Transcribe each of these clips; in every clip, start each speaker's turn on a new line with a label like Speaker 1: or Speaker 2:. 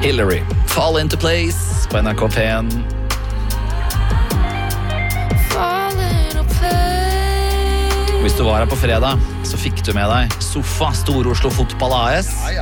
Speaker 1: Hillary. Fall into place på NRK P1. Hvis du var her på fredag, så fikk du med deg Sofa Store Oslo Fotball AS.
Speaker 2: Ja.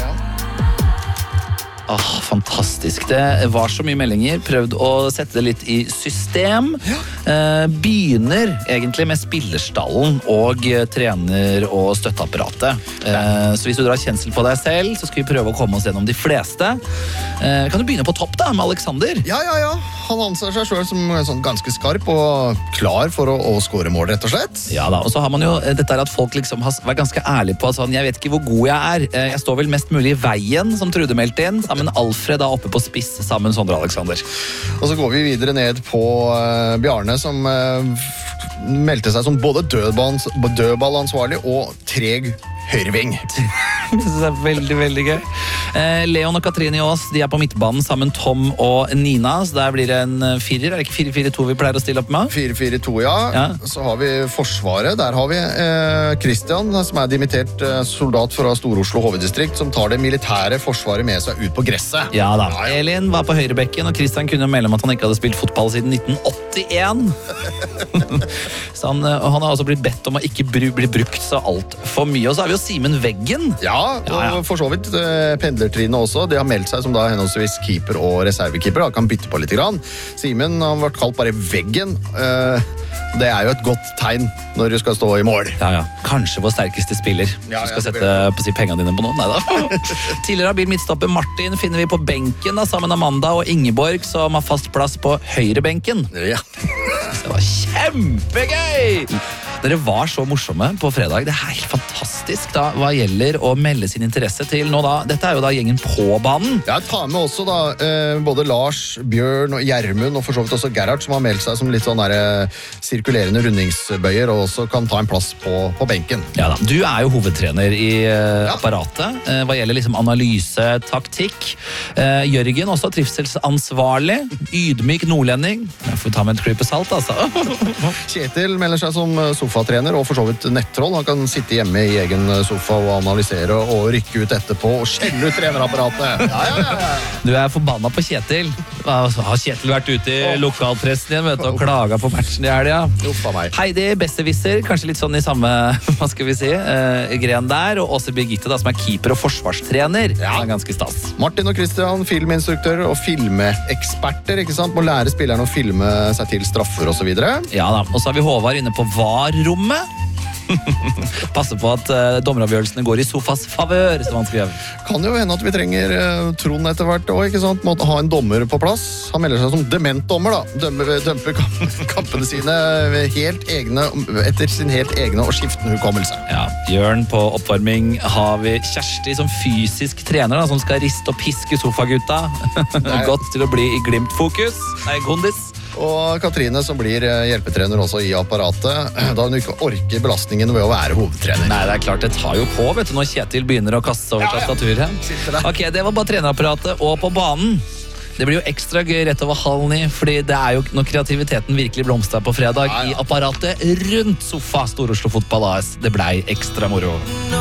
Speaker 1: Fantastisk. Det var så mye meldinger. Prøvd å sette det litt i system. Begynner egentlig med spillerstallen og trener- og støtteapparatet. Så hvis du drar kjensel på deg selv, så skal vi prøve å komme oss gjennom de fleste. Kan du begynne på topp da, med Alexander?
Speaker 2: Ja. Han anser seg selv som sånn ganske skarp og klar for å skåre mål, rett og slett.
Speaker 1: Ja da, og så har man jo dette her at folk liksom har vært ganske ærlige på at sånn, jeg vet ikke hvor god jeg er. Jeg står vel mest mulig i veien, som Trude meldte inn, sammen Alfred da oppe på spiss, sammen Sondre Alexander.
Speaker 2: Og så går vi videre ned på Bjarne, som meldte seg som både dødballansvarlig og treg høyreving.
Speaker 1: Det synes jeg er veldig, veldig gøy. Leon og Katrine Aas, de er på midtbanen sammen Tom og Nina, så der blir det en 4. Er det ikke 4-4-2 vi pleier å stille opp med?
Speaker 2: 4-4-2, ja. Så har vi Forsvaret. Der har vi Christian, som er dimittert soldat fra Stor-Oslo hoveddistrikt, som tar det militære forsvaret med seg ut på gresset.
Speaker 1: Ja da. Elin var på høyrebekken, og Christian kunne melde om at han ikke hadde spilt fotball siden 1981. Så han har også blitt bedt om å ikke bli brukt så alt for mye. Og så har vi jo Simen Veggen.
Speaker 2: Ja, og for så vidt pendlertrinnet også. De har meldt seg som da henholdsvis keeper og reservekeeper. Han kan bytte på litt grann. Simen har vært kalt bare Veggen. Det er jo et godt tegn når du skal stå i mål.
Speaker 1: Ja. Kanskje vår sterkeste spiller. Du skal sette på pengene dine på noen. Neida. Tidligere har midtstopper Martin finner vi på benken da, sammen Amanda og Ingeborg, som har fast plass på høyrebenken.
Speaker 2: Ja.
Speaker 1: Det var kjempegøy! Dere var så morsomme på fredag. Det er helt fantastisk da, hva gjelder å melde sin interesse til nå da. Dette er jo da gjengen på banen.
Speaker 2: Ja, ta med også da både Lars, Bjørn og Gjermund og for så vidt også Gerhard, som har meldt seg som litt sånn der sirkulerende rundingsbøyer og også kan ta en plass på benken.
Speaker 1: Ja da, du er jo hovedtrener i apparatet. Hva gjelder liksom analyse, taktikk. Jørgen også trivselsansvarlig. Ydmyk nordlending. Jeg får ta med et klype salt, altså.
Speaker 2: Kjetil melder seg som sofatrener og for så vidt nettroll. Han kan sitte hjemme i egen sofa og analysere og rykke ut etterpå og skjelle ut trenerapparatet. Ja.
Speaker 1: Du er forbanna på Kjetil. Har Kjetil vært ute i lokalpressen igjen, vet du, og klaget på matchen i helga? Heidi Besserwisser, kanskje litt sånn i samme, hva skal vi si, gren der, og også Birgitte da, som er keeper og forsvarstrener. Ja, ganske stas.
Speaker 2: Martin og Christian, filminstruktører og filmeksperter, ikke sant? Må lære spillerne å filme seg til straffer og så videre.
Speaker 1: Ja da, og så har vi Håvard inne på VAR-rommet. Passe på at dommeravgjørelsene går i sofas favør, som han skrev.
Speaker 2: Kan jo hende at vi trenger Trond etter hvert også, ikke sant? Måtte ha en dommer på plass. Han melder seg som dementdommer da. Dømper kampene sine helt egne, etter sin helt egne og skiftende hukommelse.
Speaker 1: Ja, Jørn på oppvarming har vi Kjersti som fysisk trener da, som skal riste og piske sofagutta. Godt til å bli i Glimt-fokus. Nei, Gondis.
Speaker 2: Og Katrine som blir hjelpetrener også i apparatet, da hun ikke orker belastningen ved å være hovedtrener.
Speaker 1: Nei, det er klart, det tar jo på, vet du, når Kjetil begynner å kaste over tastaturet. Ok, det var bare trenerapparatet og på banen. Det blir jo ekstra gøy rett over 8:30, fordi det er jo når kreativiteten virkelig blomstrer på fredag i apparatet rundt sofa Stor Oslo Fotball AS. Det blei ekstra moro.